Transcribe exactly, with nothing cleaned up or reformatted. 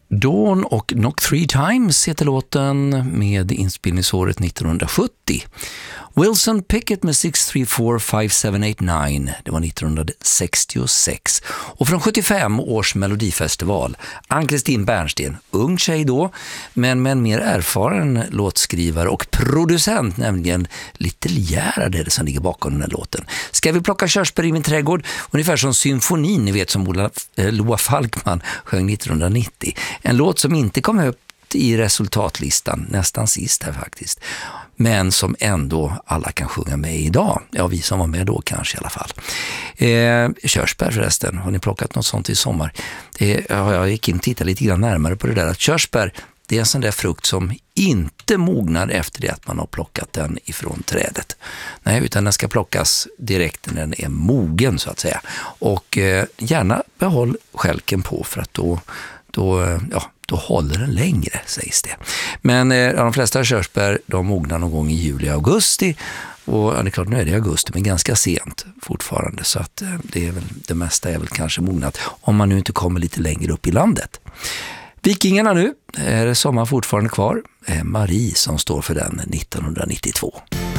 Dawn och Knock Three Times heter låten med inspelningsåret nittonhundrasjuttio. Wilson Pickett med sex tre fyra fem sju åtta nio, det var nittonhundrasextiosex. Och från sjuttiofem års melodifestival, Ann-Kristin Bernsten, ung tjej då, men med en mer erfaren låtskrivare och producent, nämligen Little Gerhard är det som ligger bakom den här låten. Ska vi plocka körsbär i min trädgård? Ungefär som symfonin, ni vet, som Ola, eh, Loa Falkman sjöng nittonhundranittio. En låt som inte kom upp i resultatlistan, nästan sist här faktiskt, men som ändå alla kan sjunga med idag. Ja, vi som var med då kanske i alla fall. Eh, körsbär förresten, har ni plockat något sånt i sommar? Eh, jag gick in och tittade lite grann närmare på det där. Att körsbär, det är en sån där frukt som inte mognar efter det att man har plockat den ifrån trädet. Nej, utan den ska plockas direkt när den är mogen så att säga. Och eh, gärna behåll skälken på, för att då, då ja, då håller den längre, sägs det. Men eh, de flesta körsbär, de mognar någon gång i juli, augusti. Och ja, det är klart, nu är det augusti, men ganska sent fortfarande. Så att eh, det är väl, det mesta är väl kanske mognat, om man nu inte kommer lite längre upp i landet. Vikingarna nu, är det sommar fortfarande kvar. Eh, Marie som står för den nittonhundranittiotvå.